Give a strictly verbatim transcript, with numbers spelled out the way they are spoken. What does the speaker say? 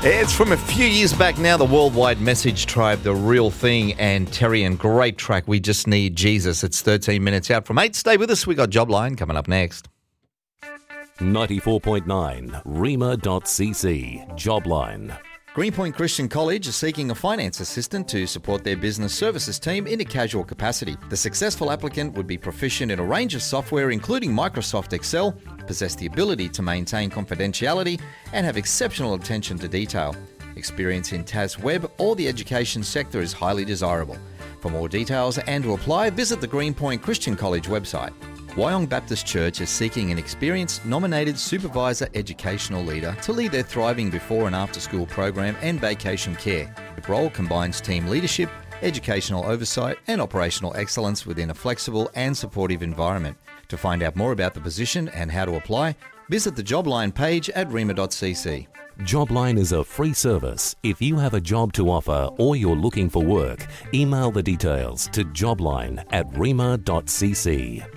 It's from a few years back now, the Worldwide Message Tribe, The Real Thing, and Terry, and great track, We Just Need Jesus. It's thirteen minutes out from eight. Stay with us. We got Jobline coming up next. ninety-four point nine rhema dot c c Jobline. Greenpoint Christian College is seeking a finance assistant to support their business services team in a casual capacity. The successful applicant would be proficient in a range of software including Microsoft Excel, possess the ability to maintain confidentiality, and have exceptional attention to detail. Experience in T A S Web or the education sector is highly desirable. For more details and to apply, visit the Greenpoint Christian College website. Wyong Baptist Church is seeking an experienced nominated supervisor educational leader to lead their thriving before and after school program and vacation care. The role combines team leadership, educational oversight and operational excellence within a flexible and supportive environment. To find out more about the position and how to apply, visit the Jobline page at rhema dot c c. Jobline is a free service. If you have a job to offer or you're looking for work, email the details to jobline at rhema dot c c.